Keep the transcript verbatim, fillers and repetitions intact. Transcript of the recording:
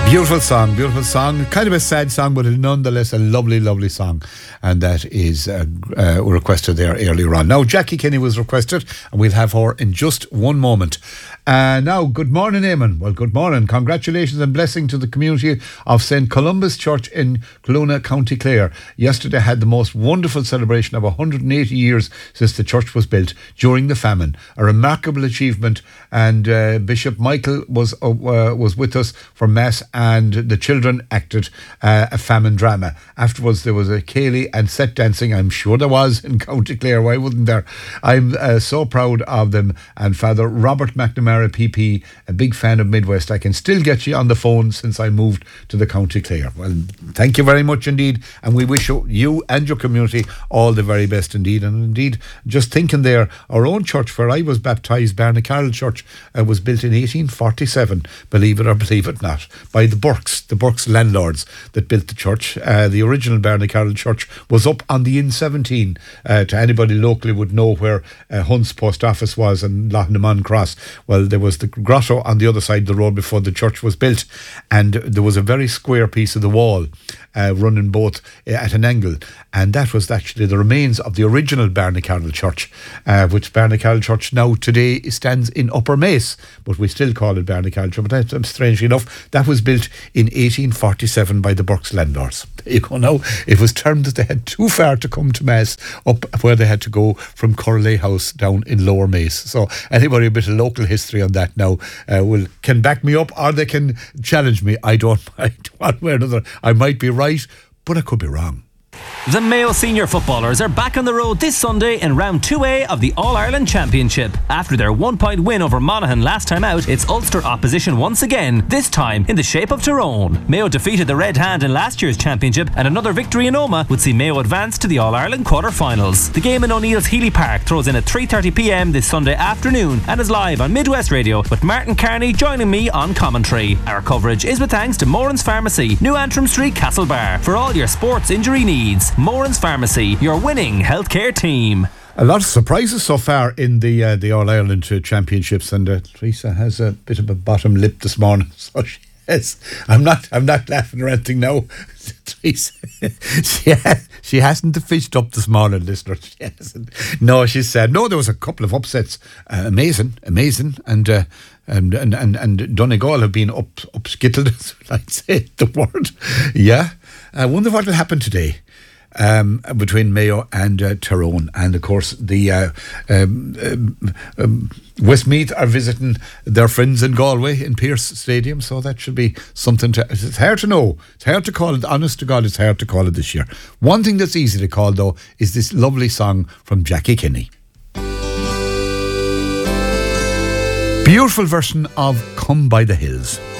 Beautiful song, beautiful song. Kind of a sad song, but nonetheless a lovely, lovely song. And that is uh, uh, requested there earlier on. Now, Jackie Kenny was requested, and we'll have her in just one moment. Uh, now, good morning, Eamon. Well, good morning. Congratulations and blessing to the community of Saint Columba's Church in Cloonagh, County Clare. Yesterday had the most wonderful celebration of one hundred eighty years since the church was built during the famine. A remarkable achievement, and uh, Bishop Michael was uh, uh, was with us for Mass, and the children acted uh, a famine drama. Afterwards, there was a ceilidh and set dancing. I'm sure there was in County Clare. Why wouldn't there? I'm uh, so proud of them. And Father Robert McNamara, P P, a big fan of Midwest. I can still get you on the phone since I moved to the County Clare. Well, thank you very much indeed. And we wish you, you and your community all the very best indeed. And indeed, just thinking there, our own church where I was baptised, Barnacarroll Church, uh, was built in eighteen forty-seven, believe it or believe it not, by the Burkes, the Burkes landlords that built the church. Uh, the original Barnacarroll Church was up on the N seventeen. Uh, to anybody locally would know where uh, Hunt's post office was and Loughnamon Cross. Well, there was the grotto on the other side of the road before the church was built, and there was a very square piece of the wall uh, running both uh, at an angle, and that was actually the remains of the original Barnacarroll Church, uh, which Barnacarroll Church now today stands in Upper Mace, but we still call it Barnacarroll Church. But that, strangely enough, that was built in eighteen forty-seven by the Burkes landlords. There you go. Now, it was termed that they had too far to come to Mass up where they had to go from Corley House down in Lower Mace. So anybody a bit of local history on that now uh, will can back me up, or they can challenge me. I don't mind one way or another. I might be right, but I could be wrong. The Mayo senior footballers are back on the road this Sunday in round two A of the All-Ireland Championship. After their one-point win over Monaghan last time out, it's Ulster opposition once again, this time in the shape of Tyrone. Mayo defeated the Red Hand in last year's championship, and another victory in Omagh would see Mayo advance to the All-Ireland quarter-finals. The game in O'Neill's Healy Park throws in at three thirty p m this Sunday afternoon and is live on Midwest Radio, with Martin Carney joining me on commentary. Our coverage is with thanks to Moran's Pharmacy, New Antrim Street, Castlebar, for all your sports injury needs. Moran's Pharmacy, your winning healthcare team. A lot of surprises so far in the uh, the All-Ireland uh, Championships, and uh, Teresa has a bit of a bottom lip this morning, so she has. I'm not I'm not laughing or anything now. Teresa, she, has, she hasn't fished up this morning, listener. She hasn't. No, she said, no, there was a couple of upsets. Uh, amazing, amazing, and uh, and, and, and, and Donegal have been up, up skittled, I'd say the word. Yeah. I wonder what will happen today. Um, between Mayo and uh, Tyrone, and of course the uh, um, um, um, Westmeath are visiting their friends in Galway in Pearse Stadium, so that should be something to. It's hard to know. It's hard to call it. Honest to God, it's hard to call it this year. One thing that's easy to call though is this lovely song from Jackie Kenny. Beautiful version of "Come by the Hills."